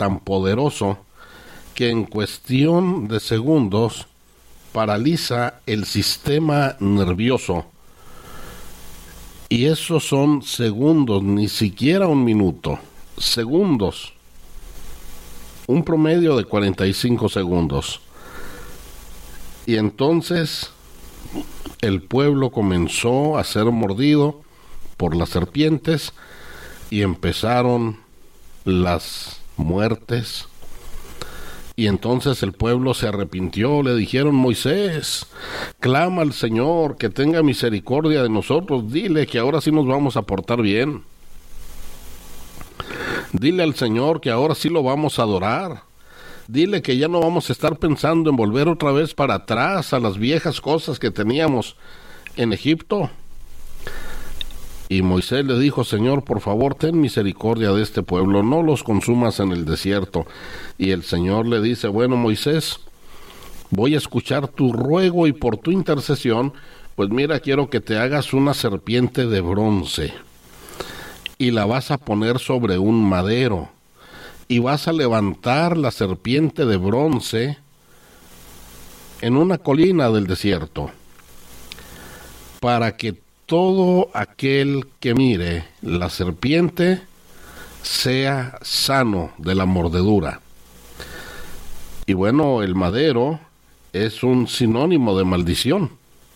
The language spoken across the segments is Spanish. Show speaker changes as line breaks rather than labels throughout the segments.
tan poderoso que en cuestión de segundos paraliza el sistema nervioso. Y esos son segundos, ni siquiera un minuto, segundos. Un promedio de 45 segundos. Y entonces el pueblo comenzó a ser mordido por las serpientes y empezaron las muertes. Y entonces el pueblo se arrepintió, le dijeron: Moisés, clama al Señor que tenga misericordia de nosotros, dile que ahora sí nos vamos a portar bien. Dile al Señor que ahora sí lo vamos a adorar. Dile que ya no vamos a estar pensando en volver otra vez para atrás a las viejas cosas que teníamos en Egipto. Y Moisés le dijo: Señor, por favor, ten misericordia de este pueblo, no los consumas en el desierto. Y el Señor le dice: bueno, Moisés, voy a escuchar tu ruego y por tu intercesión, pues mira, quiero que te hagas una serpiente de bronce y la vas a poner sobre un madero y vas a levantar la serpiente de bronce en una colina del desierto para que todo aquel que mire la serpiente sea sano de la mordedura. Y bueno, el madero es un sinónimo de maldición.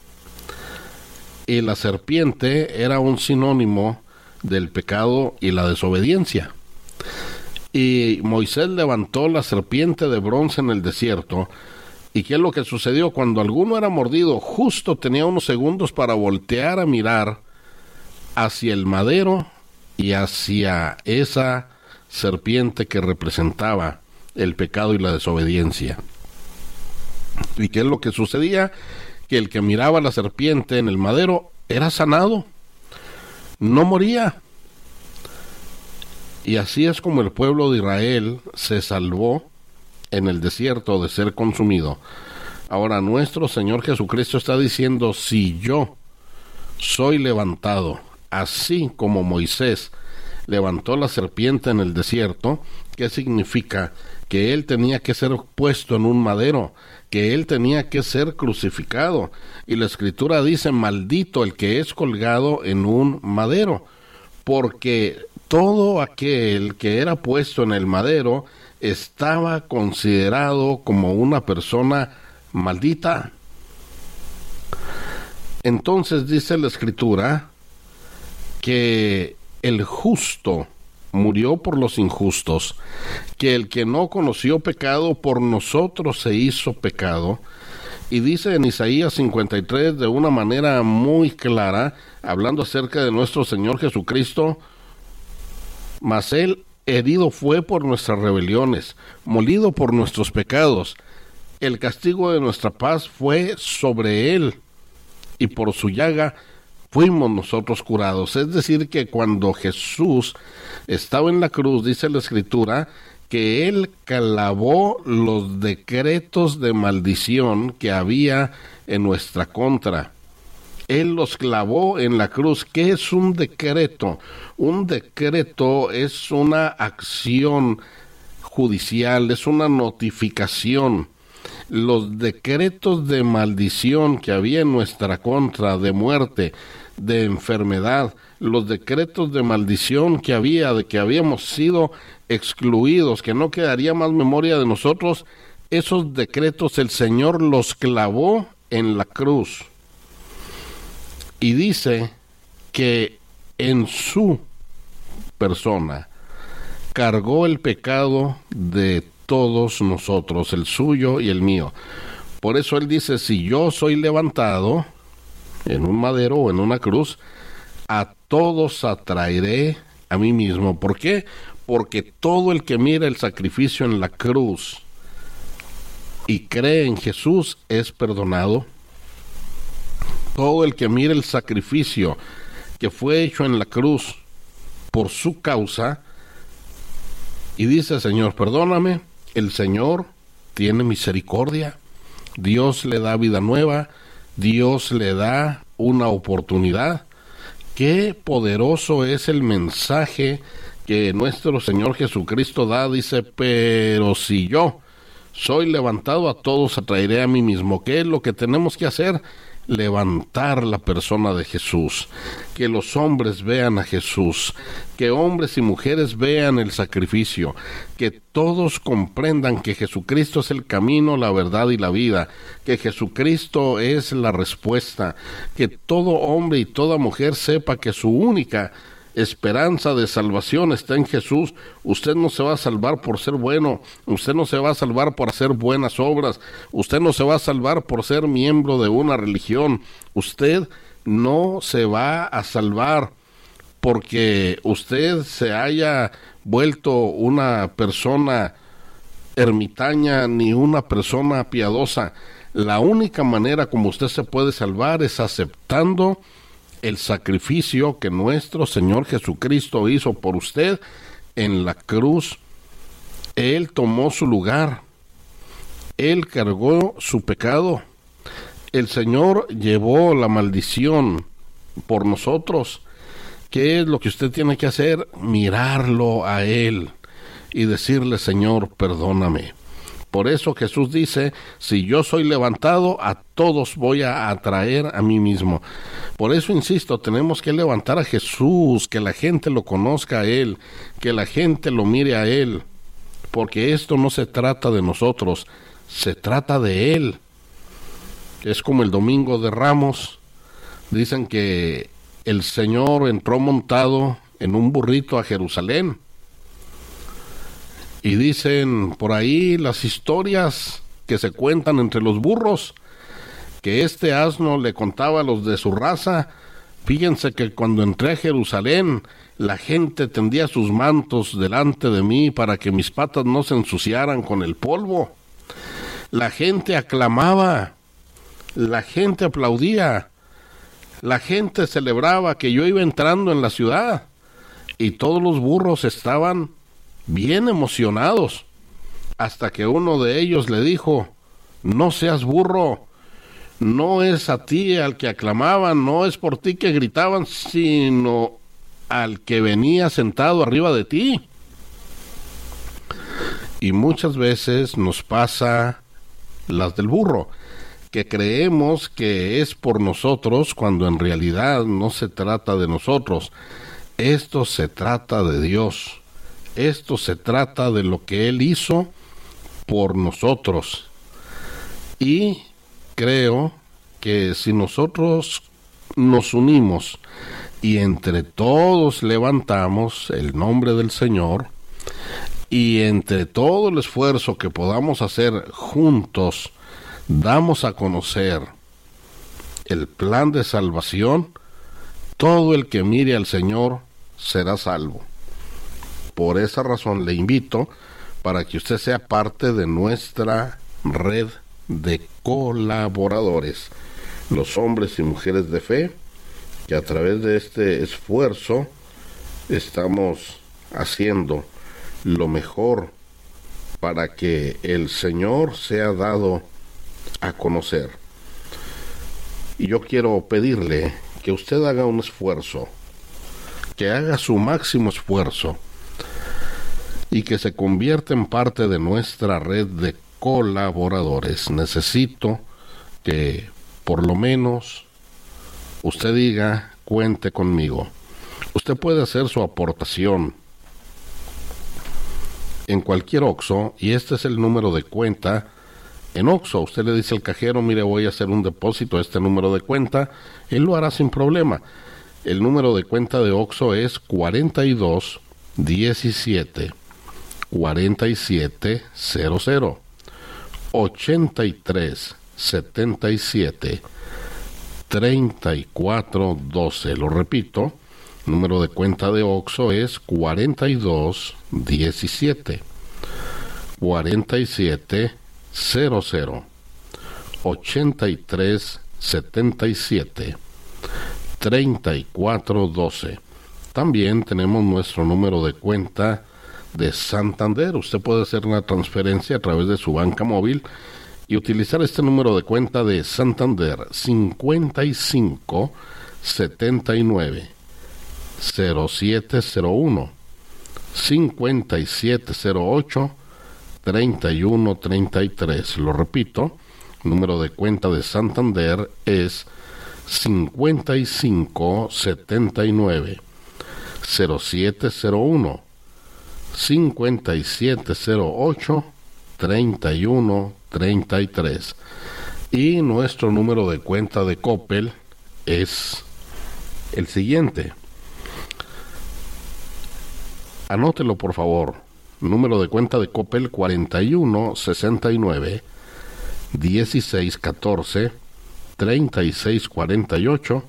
Y la serpiente era un sinónimo del pecado y la desobediencia. Y Moisés levantó la serpiente de bronce en el desierto. ¿Y qué es lo que sucedió? Cuando alguno era mordido, justo tenía unos segundos para voltear a mirar hacia el madero y hacia esa serpiente que representaba el pecado y la desobediencia. ¿Y qué es lo que sucedía? Que el que miraba la serpiente en el madero era sanado, no moría. Y así es como el pueblo de Israel se salvó en el desierto de ser consumido. Ahora nuestro Señor Jesucristo está diciendo: si yo soy levantado, así como Moisés levantó la serpiente en el desierto, ¿qué significa? Que él tenía que ser puesto en un madero, que él tenía que ser crucificado. Y la Escritura dice: maldito el que es colgado en un madero, porque todo aquel que era puesto en el madero estaba considerado como una persona maldita. Entonces dice la Escritura que el justo murió por los injustos, que el que no conoció pecado por nosotros se hizo pecado. Y dice en Isaías 53 de una manera muy clara, hablando acerca de nuestro Señor Jesucristo: mas él herido fue por nuestras rebeliones, molido por nuestros pecados. El castigo de nuestra paz fue sobre él, y por su llaga fuimos nosotros curados. Es decir, que cuando Jesús estaba en la cruz, dice la Escritura, que él clavó los decretos de maldición que había en nuestra contra. Él los clavó en la cruz. ¿Qué es un decreto? Un decreto es una acción judicial, es una notificación. Los decretos de maldición que había en nuestra contra, de muerte, de enfermedad, los decretos de maldición que había, de que habíamos sido excluidos, que no quedaría más memoria de nosotros, esos decretos el Señor los clavó en la cruz. Y dice que en su persona cargó el pecado de todos nosotros, el suyo y el mío. Por eso él dice: si yo soy levantado en un madero o en una cruz, a todos atraeré a mí mismo. ¿Por qué? Porque todo el que mira el sacrificio en la cruz y cree en Jesús es perdonado. Todo el que mire el sacrificio que fue hecho en la cruz por su causa y dice: Señor, perdóname, el Señor tiene misericordia, Dios le da vida nueva, Dios le da una oportunidad. Qué poderoso es el mensaje que nuestro Señor Jesucristo da, dice, pero si yo soy levantado, a todos atraeré a mí mismo. ¿Qué es lo que tenemos que hacer? Levantar la persona de Jesús, que los hombres vean a Jesús, que hombres y mujeres vean el sacrificio, que todos comprendan que Jesucristo es el camino, la verdad y la vida, que Jesucristo es la respuesta, que todo hombre y toda mujer sepa que su única esperanza de salvación está en Jesús. Usted no se va a salvar por ser bueno, usted no se va a salvar por hacer buenas obras, usted no se va a salvar por ser miembro de una religión, usted no se va a salvar porque usted se haya vuelto una persona ermitaña ni una persona piadosa. La única manera como usted se puede salvar es aceptando el sacrificio que nuestro Señor Jesucristo hizo por usted en la cruz. Él tomó su lugar, Él cargó su pecado, el Señor llevó la maldición por nosotros. ¿Qué es lo que usted tiene que hacer? Mirarlo a Él y decirle: Señor, perdóname. Por eso Jesús dice: si yo soy levantado, a todos voy a atraer a mí mismo. Por eso insisto, tenemos que levantar a Jesús, que la gente lo conozca a Él, que la gente lo mire a Él, porque esto no se trata de nosotros, se trata de Él. Es como el Domingo de Ramos, dicen que el Señor entró montado en un burrito a Jerusalén. Y dicen por ahí las historias que se cuentan entre los burros, que este asno le contaba a los de su raza: fíjense que cuando entré a Jerusalén, la gente tendía sus mantos delante de mí para que mis patas no se ensuciaran con el polvo. La gente aclamaba, la gente aplaudía, la gente celebraba que yo iba entrando en la ciudad, y todos los burros estaban bien emocionados, hasta que uno de ellos le dijo: no seas burro, no es a ti al que aclamaban, no es por ti que gritaban, sino al que venía sentado arriba de ti. Y muchas veces nos pasa las del burro, que creemos que es por nosotros, cuando en realidad no se trata de nosotros. Esto se trata de Dios. Esto se trata de lo que Él hizo por nosotros. Y creo que si nosotros nos unimos y entre todos levantamos el nombre del Señor, y entre todo el esfuerzo que podamos hacer juntos, damos a conocer el plan de salvación, todo el que mire al Señor será salvo. Por esa razón le invito para que usted sea parte de nuestra red de colaboradores, los hombres y mujeres de fe, que a través de este esfuerzo estamos haciendo lo mejor para que el Señor sea dado a conocer. Y yo quiero pedirle que usted haga un esfuerzo, que haga su máximo esfuerzo, y que se convierta en parte de nuestra red de colaboradores. Necesito que por lo menos usted diga: cuente conmigo. Usted puede hacer su aportación en cualquier OXXO, y este es el número de cuenta. En OXXO usted le dice al cajero: mire, voy a hacer un depósito a este número de cuenta. Él lo hará sin problema. El número de cuenta de OXXO es 42 17 4700 83 77 34 12. Lo repito, número de cuenta de OXXO es 42 17 47 00 83 77 34 12. También tenemos nuestro número de cuenta de Santander. Usted puede hacer una transferencia a través de su banca móvil y utilizar este número de cuenta de Santander: 55 79 0701 5708-3133. Lo repito, número de cuenta de Santander es 5579-0701. 5708-3133. Y nuestro número de cuenta de Coppel es el siguiente. Anótelo, por favor. Número de cuenta de Coppel: 4169 1614 3648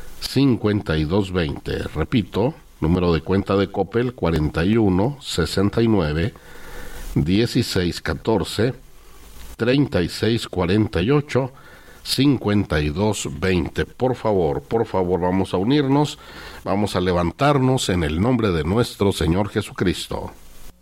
5220. Repito, número de cuenta de Coppel: 4169 1614 3648 5220. Por favor, vamos a unirnos, vamos a levantarnos en el nombre de nuestro Señor Jesucristo.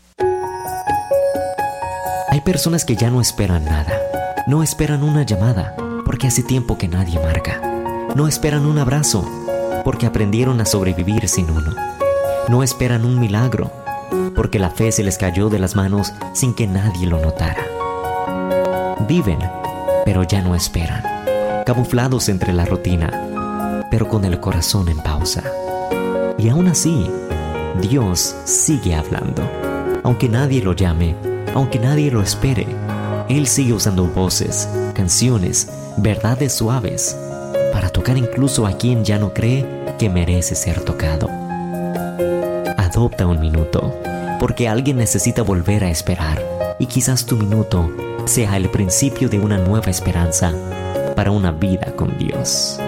Hay personas que ya no esperan nada. No esperan una llamada, porque hace tiempo que nadie marca. No esperan un abrazo, porque aprendieron a sobrevivir sin uno. No esperan un milagro, porque la fe se les cayó de las manos sin que nadie lo notara. Viven, pero ya no esperan, camuflados entre la rutina, pero con el corazón en pausa. Y aún así, Dios sigue hablando. Aunque nadie lo llame, aunque nadie lo espere, Él sigue usando voces, canciones, verdades suaves, para tocar incluso a quien ya no cree que merece ser tocado. Adopta un minuto, porque alguien necesita volver a esperar, y quizás tu minuto sea el principio de una nueva esperanza para una vida con Dios.